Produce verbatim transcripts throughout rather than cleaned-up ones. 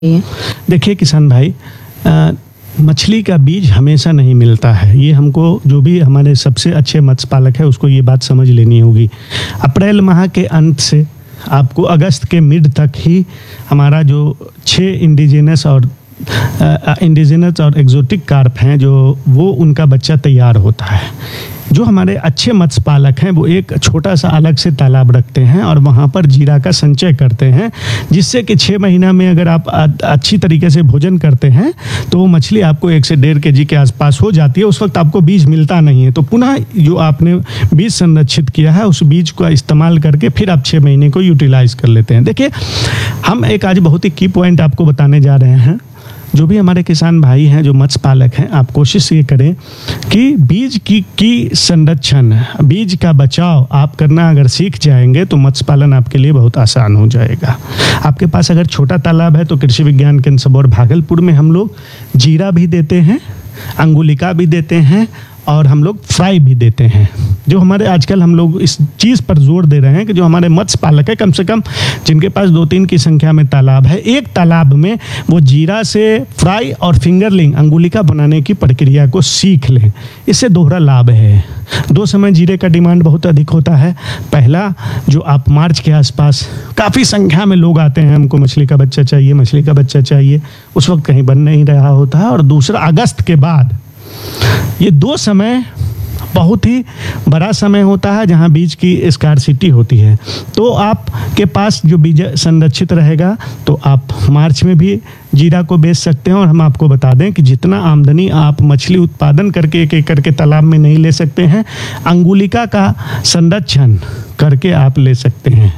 देखिए किसान भाई, अ, मछली का बीज हमेशा नहीं मिलता है। ये हमको जो भी हमारे सबसे अच्छे मत्स्य पालक है उसको ये बात समझ लेनी होगी। अप्रैल माह के अंत से आपको अगस्त के मिड तक ही हमारा जो छः इंडिजिनस और इंडिजिनस और एक्जोटिक कार्प हैं जो वो उनका बच्चा तैयार होता है। जो हमारे अच्छे मत्स्य पालक हैं वो एक छोटा सा अलग से तालाब रखते हैं और वहाँ पर जीरा का संचय करते हैं, जिससे कि छः महीना में अगर आप अच्छी तरीके से भोजन करते हैं तो वो मछली आपको एक से डेढ़ के जी के आसपास हो जाती है। उस वक्त आपको बीज मिलता नहीं है, तो पुनः जो आपने बीज संरक्षित किया है उस बीज का इस्तेमाल करके फिर आप छः महीने को यूटिलाइज कर लेते हैं। देखिए, हम एक आज बहुत ही की पॉइंट आपको बताने जा रहे हैं। जो भी हमारे किसान भाई हैं जो मत्स्य पालक हैं, आप कोशिश ये करें कि बीज की की संरक्षण, बीज का बचाव आप करना अगर सीख जाएंगे तो मत्स्य पालन आपके लिए बहुत आसान हो जाएगा। आपके पास अगर छोटा तालाब है तो कृषि विज्ञान केंद्र सबौर भागलपुर में हम लोग जीरा भी देते हैं, अंगुलिका भी देते हैं और हम लोग फ्राई भी देते हैं। जो हमारे आजकल हम लोग इस चीज़ पर जोर दे रहे हैं कि जो हमारे मत्स्य पालक है, कम से कम जिनके पास दो तीन की संख्या में तालाब है, एक तालाब में वो जीरा से फ्राई और फिंगरलिंग अंगुलिका बनाने की प्रक्रिया को सीख लें। इससे दोहरा लाभ है। दो समय जीरे का डिमांड बहुत अधिक होता है। पहला, जो आप मार्च के आसपास काफ़ी संख्या में लोग आते हैं, हमको मछली का बच्चा चाहिए, मछली का बच्चा चाहिए, उस वक्त कहीं बन नहीं रहा होता है। और दूसरा, अगस्त के बाद ये दो समय बहुत ही बड़ा समय होता है जहां बीज की स्कार्सिटी होती है। तो आपके पास जो बीज संरक्षित रहेगा तो आप मार्च में भी जीरा को बेच सकते हैं। और हम आपको बता दें कि जितना आमदनी आप मछली उत्पादन करके एक एकड़ के तालाब में नहीं ले सकते हैं, अंगुलिका का संरक्षण करके आप ले सकते हैं।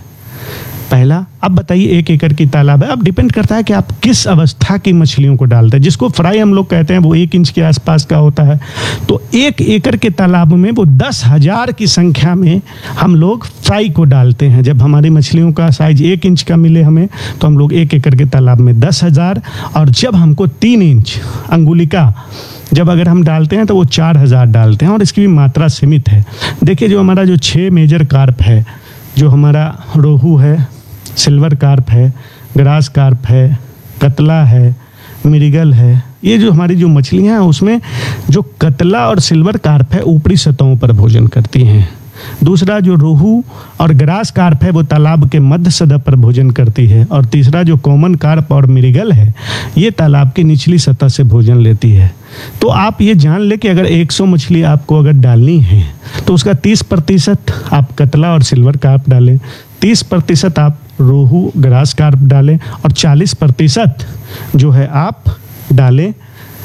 पहला, अब बताइए एक एकड़ की तालाब है, अब डिपेंड करता है कि आप किस अवस्था की मछलियों को डालते हैं। जिसको फ्राई हम लोग कहते हैं वो एक इंच के आसपास का होता है, तो एक एकड़ के तालाब में वो दस हजार की संख्या में हम लोग फ्राई को डालते हैं। जब हमारी मछलियों का साइज एक इंच का मिले हमें तो हम लोग एक एकड़ के तालाब में दस हजार, और जब हमको तीन इंच अंगुलिका जब अगर हम डालते हैं तो वो चार हजार डालते हैं। और इसकी भी मात्रा सीमित है। देखिए, जो हमारा जो छः मेजर कार्प है, जो हमारा रोहू है, सिल्वर कार्प है, ग्रास कार्प है, कतला है, मिर्गल है, ये जो हमारी जो मछलियां हैं उसमें जो कतला और सिल्वर कार्प है ऊपरी सतहों पर भोजन करती हैं। दूसरा, जो रोहू और ग्रास कार्प है वो तालाब के मध्य सतह पर भोजन करती है। और तीसरा, जो कॉमन कार्प और मिर्गल है ये तालाब की निचली सतह से भोजन लेती है। तो आप ये जान ले कि अगर सौ मछली आपको अगर डालनी है तो उसका तीस प्रतिशत आप कतला और सिल्वर कार्प डालें, तीस प्रतिशत आप रोहू ग्रास कार्प डालें और चालीस प्रतिशत जो है आप डालें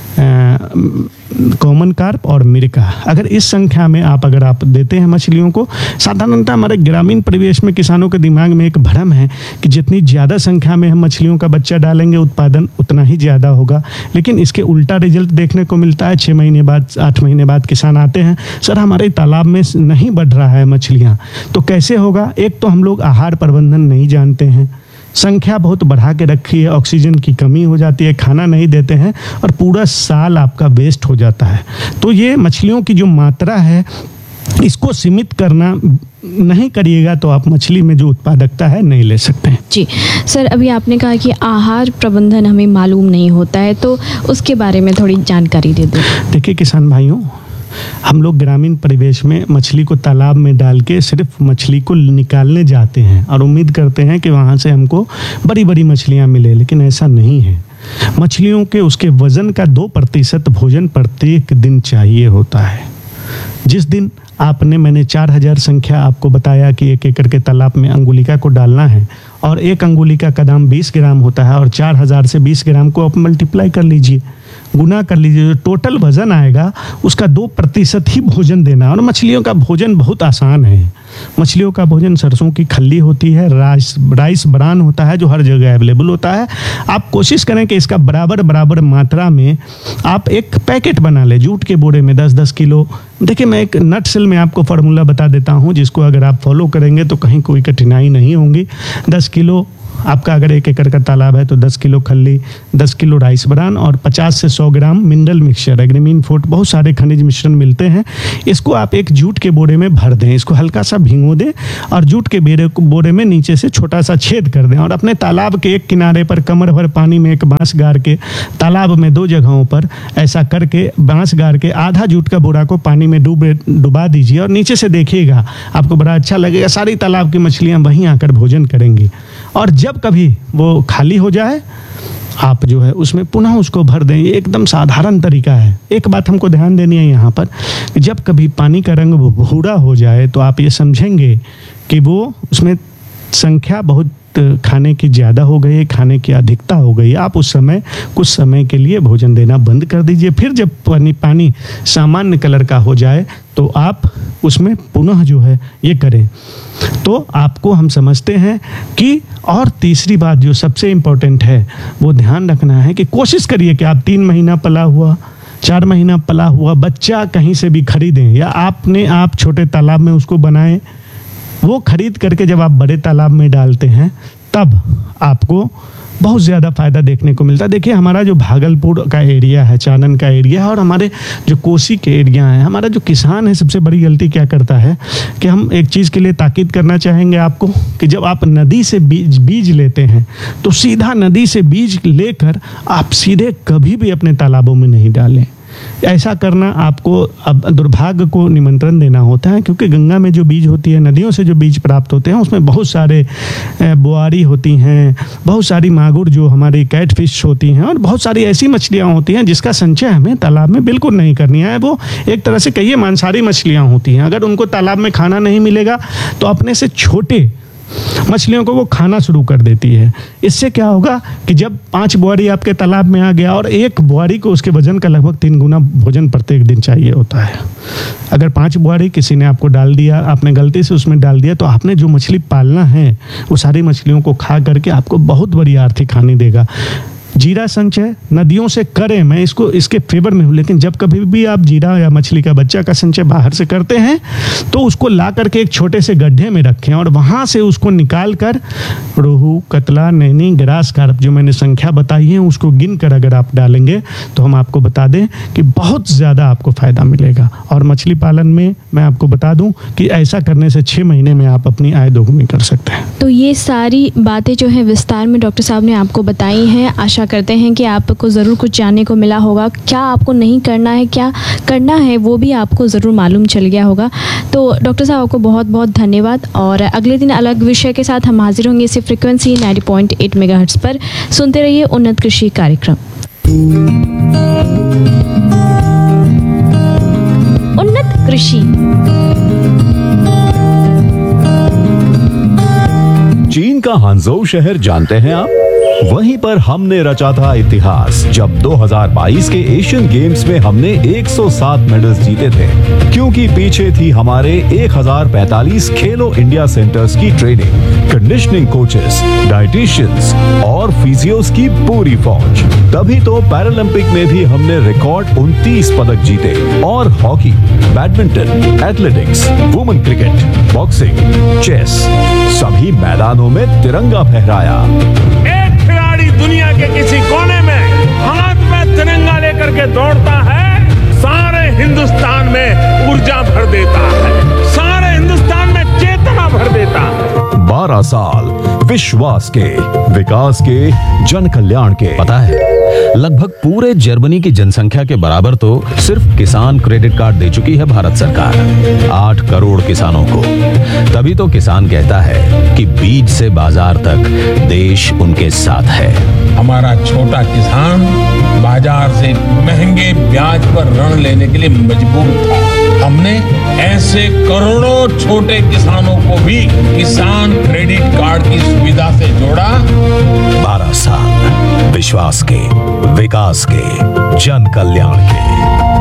कॉमन कार्प और मिर्गा। अगर इस संख्या में आप अगर आप देते हैं मछलियों को, साधारणतः हमारे ग्रामीण परिवेश में किसानों के दिमाग में एक भ्रम है कि जितनी ज़्यादा संख्या में हम मछलियों का बच्चा डालेंगे उत्पादन उतना ही ज़्यादा होगा। लेकिन इसके उल्टा रिजल्ट देखने को मिलता है। छः महीने बाद, आठ महीने बाद किसान आते हैं, सर हमारे तालाब में नहीं बढ़ रहा है मछलियाँ, तो कैसे होगा? एक तो हम लोग आहार प्रबंधन नहीं जानते हैं, संख्या बहुत बढ़ा के रखी है, ऑक्सीजन की कमी हो जाती है, खाना नहीं देते हैं और पूरा साल आपका वेस्ट हो जाता है। तो ये मछलियों की जो मात्रा है इसको सीमित करना नहीं करिएगा तो आप मछली में जो उत्पादकता है नहीं ले सकते हैं। जी सर, अभी आपने कहा कि आहार प्रबंधन हमें मालूम नहीं होता है, तो उसके बारे में थोड़ी जानकारी दे दें। देखिए किसान भाइयों, हम लोग ग्रामीण परिवेश में मछली को तालाब में डाल के सिर्फ मछली को निकालने जाते हैं और उम्मीद करते हैं कि वहाँ से हमको बड़ी बड़ी मछलियाँ मिले, लेकिन ऐसा नहीं है। मछलियों के उसके वजन का दो प्रतिशत भोजन प्रत्येक दिन चाहिए होता है। जिस दिन आपने मैंने चार हजार संख्या आपको बताया कि एक एकड़ के तालाब में अंगुलिका को डालना है और एक अंगुलिका का दाम बीस ग्राम होता है और चार हजार से बीस ग्राम को आप मल्टीप्लाई कर लीजिए, गुना कर लीजिए, जो टोटल वजन आएगा उसका दो प्रतिशत ही भोजन देना। और मछलियों का भोजन बहुत आसान है। मछलियों का भोजन सरसों की खल्ली होती है, राइस राइस ब्रान होता है जो हर जगह अवेलेबल होता है। आप कोशिश करें कि इसका बराबर बराबर मात्रा में आप एक पैकेट बना लें जूट के बोरे में दस दस किलो। देखिए, मैं एक नट सेल में आपको फार्मूला बता देता हूँ जिसको अगर आप फॉलो करेंगे तो कहीं कोई कठिनाई नहीं होगी। दस किलो आपका अगर एक एकड़ का तालाब है तो दस किलो खल्ली, दस किलो राइस ब्रान और पचास से सौ ग्राम मिनरल मिक्सचर, एग्रीमीन फूड, बहुत सारे खनिज मिश्रण मिलते हैं। इसको आप एक जूट के बोरे में भर दें, इसको हल्का सा भिगो दें और जूट के बेरे बोरे में नीचे से छोटा सा छेद कर दें और अपने तालाब के एक किनारे पर कमर भर पानी में एक बांस गाड़ के तालाब में दो जगहों पर ऐसा करके बांस गाड़ के आधा जूट का बोरा को पानी में डूबे डुबा दीजिए और नीचे से देखिएगा, आपको बड़ा अच्छा लगेगा। सारी तालाब की मछलियां वहीं आकर भोजन करेंगी और जब कभी वो खाली हो जाए आप जो है उसमें पुनः उसको भर दें। ये एकदम साधारण तरीका है। एक बात हमको ध्यान देनी है यहाँ पर, जब कभी पानी का रंग भूरा हो जाए तो आप ये समझेंगे कि वो उसमें संख्या बहुत खाने की ज़्यादा हो गई है, खाने की अधिकता हो गई है। आप उस समय कुछ समय के लिए भोजन देना बंद कर दीजिए। फिर जब पानी पानी सामान्य कलर का हो जाए तो आप उसमें पुनः जो है ये करें। तो आपको हम समझते हैं कि और तीसरी बात जो सबसे इम्पोर्टेंट है वो ध्यान रखना है कि कोशिश करिए कि आप तीन महीना पला हुआ, चार महीना पला हुआ बच्चा कहीं से भी खरीदें या आपने आप छोटे तालाब में उसको बनाएं। वो खरीद करके जब आप बड़े तालाब में डालते हैं तब आपको बहुत ज़्यादा फ़ायदा देखने को मिलता है। देखिए हमारा जो भागलपुर का एरिया है, चानन का एरिया है और हमारे जो कोसी के एरिया है, हमारा जो किसान है सबसे बड़ी गलती क्या करता है कि हम एक चीज़ के लिए ताकीद करना चाहेंगे आपको कि जब आप नदी से बीज बीज लेते हैं तो सीधा नदी से बीज लेकर आप सीधे कभी भी अपने तालाबों में नहीं डालें। ऐसा करना आपको अब दुर्भाग्य को निमंत्रण देना होता है, क्योंकि गंगा में जो बीज होती है, नदियों से जो बीज प्राप्त होते हैं उसमें बहुत सारे बुआरी होती हैं, बहुत सारी मागुर जो हमारी कैट फिश होती हैं और बहुत सारी ऐसी मछलियां होती हैं जिसका संचय हमें तालाब में बिल्कुल नहीं करनी है। वो एक तरह से कहिए मांसाहारी मछलियां होती हैं। अगर उनको तालाब में खाना नहीं मिलेगा तो अपने से छोटे मछलियों को वो खाना शुरू कर देती है। इससे क्या होगा कि जब पांच बुआरी आपके तालाब में आ गया और एक बुआरी को उसके वजन का लगभग तीन गुना भोजन प्रत्येक दिन चाहिए होता है। अगर पांच बुआरी किसी ने आपको डाल दिया, आपने गलती से उसमें डाल दिया, तो आपने जो मछली पालना है वो सारी मछलियों को खा करके आपको बहुत बड़ी आर्थिक हानि देगा। जीरा संचय नदियों से करें, मैं इसको इसके फेवर में हूँ, लेकिन जब कभी भी आप जीरा या मछली का बच्चा का संचय बाहर से करते हैं तो उसको ला करके एक छोटे से गड्ढे में रखें और वहाँ से उसको निकाल कर रोहू, कतला, नैनी, ग्रास कार्प जो मैंने संख्या बताई है उसको गिन कर अगर आप डालेंगे तो हम आपको बता दें कि बहुत ज़्यादा आपको फ़ायदा मिलेगा। और मछली पालन में मैं आपको बता दूँ कि ऐसा करने से छः महीने में आप अपनी आय दोगुनी कर सकते हैं। तो ये सारी बातें जो है विस्तार में डॉक्टर साहब ने आपको बताई हैं। आशा करते हैं कि आपको ज़रूर कुछ जानने को मिला होगा। क्या आपको नहीं करना है, क्या करना है, वो भी आपको ज़रूर मालूम चल गया होगा। तो डॉक्टर साहब आपको बहुत बहुत धन्यवाद और अगले दिन अलग विषय के साथ हम हाजिर होंगे इसी फ्रिक्वेंसी नब्बे पॉइंट आठ मेगाहर्ट्ज़ पर। सुनते रहिए उन्नत कृषि कार्यक्रम। उन्नत कृषि। चीन का हांगझोउ शहर जानते हैं आप? वहीं पर हमने रचा था इतिहास जब दो हज़ार बाईस के एशियन गेम्स में हमने एक सौ सात मेडल्स जीते थे, क्योंकि पीछे थी हमारे एक हज़ार पैंतालीस खेलो इंडिया सेंटर्स की ट्रेनिंग, कंडीशनिंग कोचेस, डाइटिशियंस और फिजियोस की पूरी फौज। तभी तो पैरालंपिक में भी हमने रिकॉर्ड उनतीस पदक जीते और hockey, badminton, athletics, women cricket, boxing, chess सभी मैदानों में तिरंगा फहराया। एक खिलाड़ी दुनिया के किसी कोने में हाथ में तिरंगा लेकर के दौड़ता है, सारे हिंदुस्तान में ऊर्जा भर देता है, सारे हिंदुस्तान में चेतना भर देता है। बारह साल विश्वास के, विकास के, जन कल्याण के। पता है लगभग पूरे जर्मनी की जनसंख्या के बराबर तो सिर्फ किसान क्रेडिट कार्ड दे चुकी है भारत सरकार, आठ करोड़ किसानों को। तभी तो किसान कहता है कि बीज से बाजार तक देश उनके साथ है। हमारा छोटा किसान बाजार से महंगे ब्याज पर ऋण लेने के लिए मजबूर था। हमने ऐसे करोड़ों छोटे किसानों को भी किसान क्रेडिट कार्ड की सुविधा से जोड़ा। बारह साल विश्वास के, विकास के, जन कल्याण के।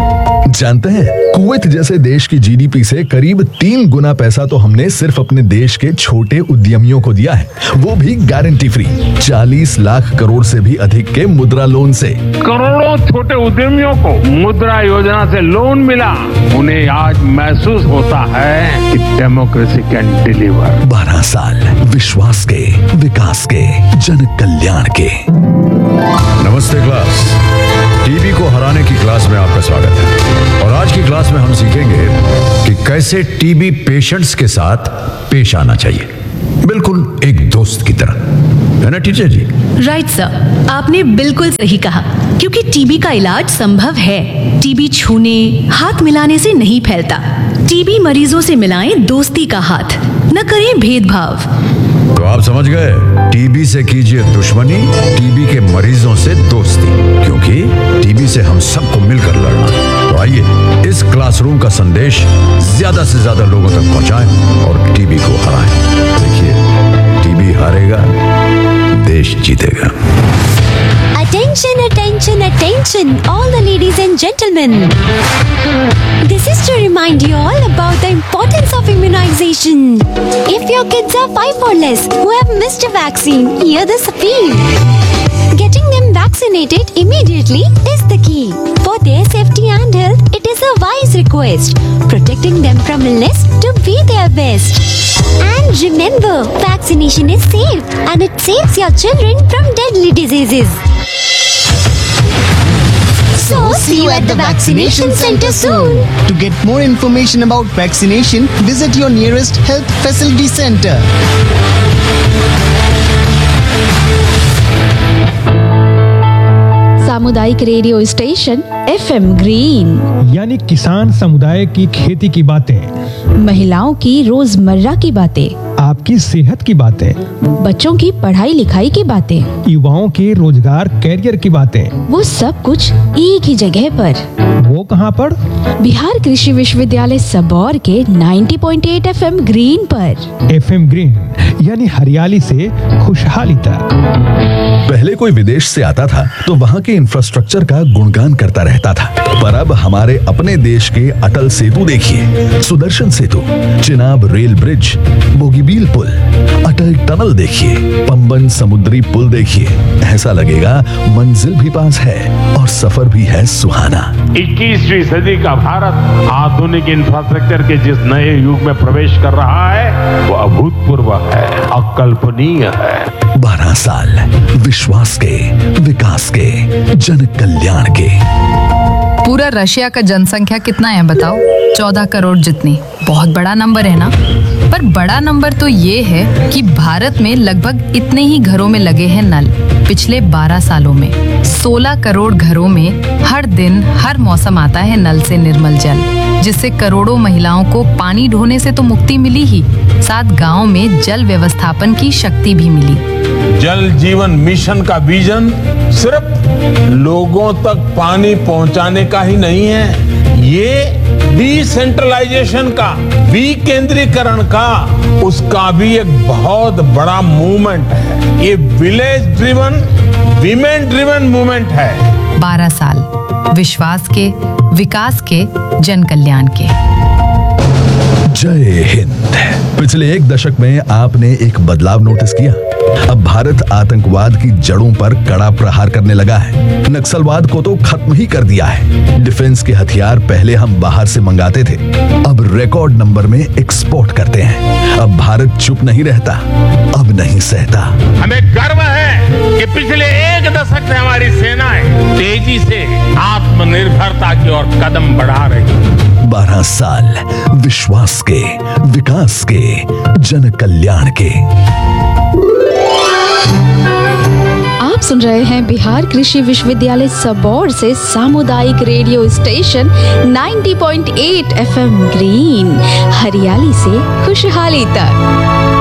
जानते हैं, कुवैत जैसे देश की जीडीपी से करीब तीन गुना पैसा तो हमने सिर्फ अपने देश के छोटे उद्यमियों को दिया है, वो भी गारंटी फ्री। चालीस लाख करोड़ से भी अधिक के मुद्रा लोन से। करोड़ों छोटे उद्यमियों को मुद्रा योजना से लोन मिला। उन्हें आज महसूस होता है कि डेमोक्रेसी कैन डिलीवर। बारह साल विश्वास के, विकास के, जन कल्याण के। नमस्ते क्लास। टीबी को हराने की क्लास में आपका स्वागत है। और आज की क्लास में हम सीखेंगे कि कैसे टीबी पेशेंट्स के साथ पेश आना चाहिए, बिल्कुल एक दोस्त की तरह, है ना टीचर जी? राइट सर, आपने बिल्कुल सही कहा, क्योंकि टीबी का इलाज संभव है। टीबी छूने, हाथ मिलाने से नहीं फैलता। टीबी मरीजों से मिलाएं दोस्ती का हाथ, न करें भेदभाव। तो आप समझ गए, टीबी से कीजिए दुश्मनी, टीबी के मरीजों से दोस्ती, क्योंकि टीबी से हम सबको मिलकर लड़ना। तो आइए इस क्लासरूम का संदेश ज्यादा से ज्यादा लोगों तक पहुंचाएं और टीबी को हराएं। देखिए, टीबी हारेगा, देश जीतेगा। Attention, attention, attention, all the ladies and gentlemen. This is to remind you all about the importance of immunization. If your kids are five or less who have missed a vaccine, hear this appeal. Getting them vaccinated immediately is the key. For their safety and health, it is a wise request. Protecting them from illness to be their best. And remember, vaccination is safe and it saves your children from deadly diseases. So, see you at the vaccination center soon. To get more information about vaccination, visit your nearest health facility center. सामुदायिक radio station FM green, यानी किसान समुदाय की खेती की बातें, महिलाओं की रोजमर्रा की बातें, आपकी सेहत की बातें, बच्चों की पढ़ाई लिखाई की बातें, युवाओं के रोजगार कैरियर की बातें, वो सब कुछ एक ही जगह पर। वो कहाँ पर? बिहार कृषि विश्वविद्यालय सबौर के नब्बे पॉइंट आठ एफएम ग्रीन पर। एफएम ग्रीन यानी हरियाली से खुशहाली तक। पहले कोई विदेश से आता था तो वहाँ के इंफ्रास्ट्रक्चर का गुणगान करता रहता था, पर अब हमारे अपने देश के अटल सेतु देखिए, सुदर्शन सेतु, चिनाब रेल ब्रिज, बोगीबील पुल, अटल टनल देखिए, पंबन समुद्री पुल देखिए। ऐसा लगेगा मंजिल भी पास है और सफर भी है सुहाना। इक्कीसवीं सदी का भारत आधुनिक इंफ्रास्ट्रक्चर के जिस नए युग में प्रवेश कर रहा है, वो अभूतपूर्व है, अकल्पनीय है। बारह साल विश्वास के, विकास के, जन कल्याण के। पूरा रशिया का जनसंख्या कितना है बताओ? चौदह करोड़ जितनी। बहुत बड़ा नंबर है ना? पर बड़ा नंबर तो ये है कि भारत में लगभग इतने ही घरों में लगे हैं नल। पिछले बारह सालों में सोलह करोड़ घरों में हर दिन हर मौसम आता है नल से निर्मल जल, जिससे करोड़ों महिलाओं को पानी ढोने से तो मुक्ति मिली ही, साथ गांव में जल व्यवस्थापन की शक्ति भी मिली। जल जीवन मिशन का विजन सिर्फ लोगों तक पानी पहुंचाने का ही नहीं है, ये डिसेंट्रलाइजेशन का, विकेंद्रीकरण का, उसका भी एक बहुत बड़ा मूवमेंट है। ये village driven, women driven movement है। बारह साल विश्वास के, विकास के, जन कल्याण के। जय हिंद। पिछले एक दशक में आपने एक बदलाव नोटिस किया? अब भारत आतंकवाद की जड़ों पर कड़ा प्रहार करने लगा है। नक्सलवाद को तो खत्म ही कर दिया है। डिफेंस के हथियार पहले हम बाहर से मंगाते थे, अब रिकॉर्ड नंबर में एक्सपोर्ट करते हैं। अब भारत चुप नहीं रहता, अब नहीं सहता। हमें गर्व है कि पिछले एक दशक से हमारी सेनाएं तेजी से आत्मनिर्भरता की ओर कदम बढ़ा रही है। बारह साल विश्वास के, विकास के, जन कल्याण के। आप सुन रहे हैं बिहार कृषि विश्वविद्यालय सबौर से सामुदायिक रेडियो स्टेशन नब्बे पॉइंट आठ एफएम ग्रीन, हरियाली से खुशहाली तक।